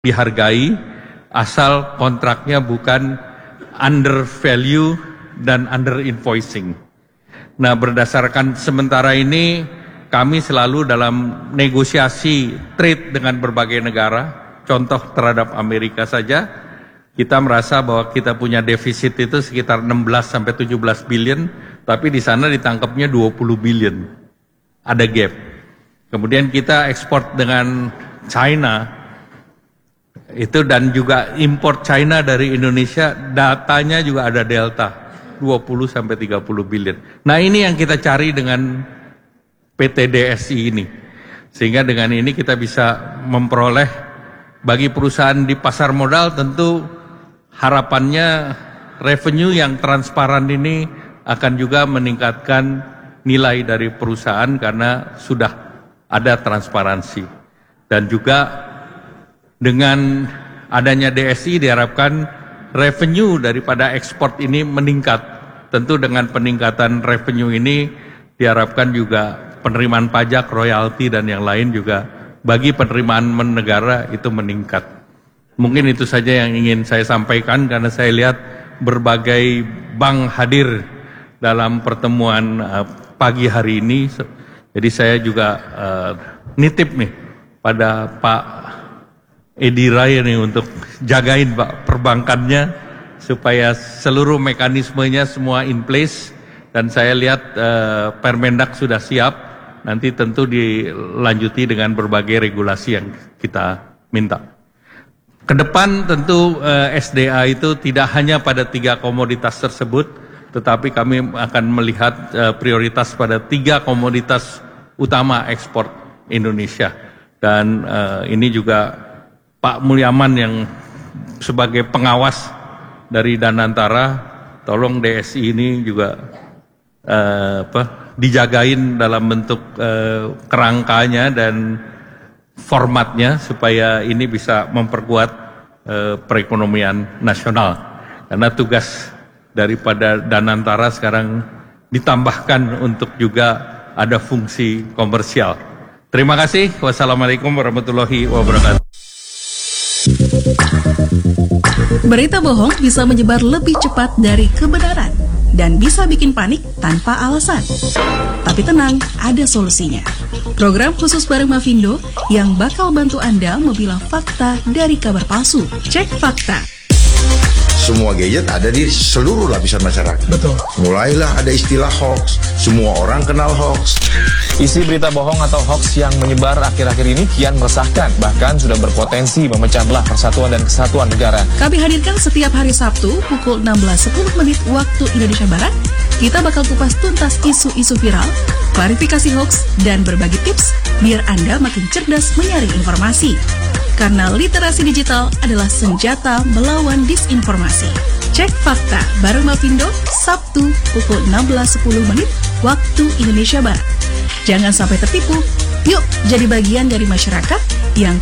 dihargai asal kontraknya bukan under value dan under invoicing. Nah, berdasarkan sementara ini kami selalu dalam negosiasi trade dengan berbagai negara. Contoh terhadap Amerika saja, kita merasa bahwa kita punya defisit itu sekitar 16 sampai 17 billion, tapi di sana ditangkapnya 20 billion. Ada gap. Kemudian kita ekspor dengan China itu dan juga import China dari Indonesia, datanya juga ada delta 20 sampai 30 billion. Nah, ini yang kita cari dengan PT DSI ini. Sehingga dengan ini kita bisa memperoleh bagi perusahaan di pasar modal, tentu harapannya revenue yang transparan ini akan juga meningkatkan nilai dari perusahaan karena sudah ada transparansi. Dan juga dengan adanya DSI diharapkan revenue daripada ekspor ini meningkat. Tentu dengan peningkatan revenue ini diharapkan juga penerimaan pajak, royalti dan yang lain juga bagi penerimaan negara itu meningkat. Mungkin itu saja yang ingin saya sampaikan karena saya lihat berbagai bank hadir dalam pertemuan pagi hari ini. Jadi saya juga nitip nih pada Pak Edi Raya nih untuk jagain Pak perbankannya supaya seluruh mekanismenya semua in place, dan saya lihat Permendak sudah siap, nanti tentu dilanjuti dengan berbagai regulasi yang kita minta. Kedepan tentu SDA itu tidak hanya pada 3 komoditas tersebut, tetapi kami akan melihat prioritas pada 3 komoditas utama ekspor Indonesia. Dan ini juga Pak Mulyaman yang sebagai pengawas dari Danantara, tolong DSI ini juga dijagain dalam bentuk kerangkanya dan formatnya supaya ini bisa memperkuat perekonomian nasional. Karena tugas daripada Danantara sekarang ditambahkan untuk juga ada fungsi komersial. Terima kasih. Wassalamualaikum warahmatullahi wabarakatuh. Berita bohong bisa menyebar lebih cepat dari kebenaran dan bisa bikin panik tanpa alasan. Tapi tenang, ada solusinya. Program khusus bareng Mavindo yang bakal bantu Anda memilah fakta dari kabar palsu. Cek fakta. Semua gadget ada di seluruh lapisan masyarakat. Betul. Mulailah ada istilah hoax. Semua orang kenal hoax. Isi berita bohong atau hoax yang menyebar akhir-akhir ini kian meresahkan, bahkan sudah berpotensi memecah belah persatuan dan kesatuan negara. Kami hadirkan setiap hari Sabtu pukul 16.10 waktu Indonesia Barat. Kita bakal kupas tuntas isu-isu viral, klarifikasi hoax, dan berbagi tips biar Anda makin cerdas menyaring informasi. Karena literasi digital adalah senjata melawan disinformasi. Cek fakta bareng Mavindo, Sabtu pukul 16.10 waktu Indonesia Barat. Jangan sampai tertipu. Yuk jadi bagian dari masyarakat yang